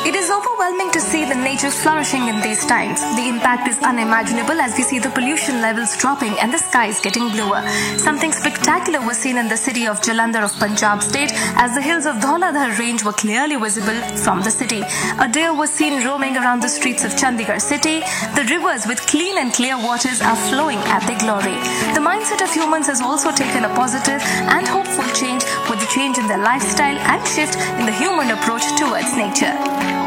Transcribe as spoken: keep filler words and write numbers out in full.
It is overwhelming to see the nature flourishing in these times. The impact is unimaginable as we see the pollution levels dropping and the skies getting bluer. Something spectacular was seen in the city of Jalandhar of Punjab state as the hills of Dhauladhar range were clearly visible from the city. A deer was seen roaming around the streets of Chandigarh city. The rivers with clean and clear waters are flowing at their glory. The mindset of humans has also taken a positive and hopeful change with the change in their lifestyle and shift in the human approach towards nature.